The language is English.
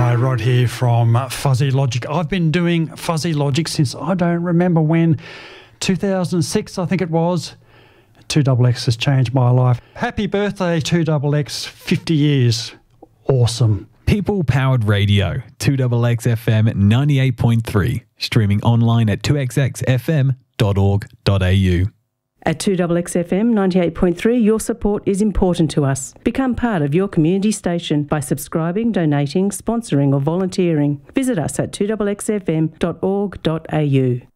Hi, Rod here from Fuzzy Logic. I've been doing Fuzzy Logic since I don't remember when, 2006 I think it was. 2XX has changed my life. Happy birthday 2XX, 50 years. Awesome. People-powered radio, 2XX FM 98.3, streaming online at 2xxfm.org.au. At 2XXFM 98.3, your support is important to us. Become part of your community station by subscribing, donating, sponsoring or volunteering. Visit us at 2xxfm.org.au.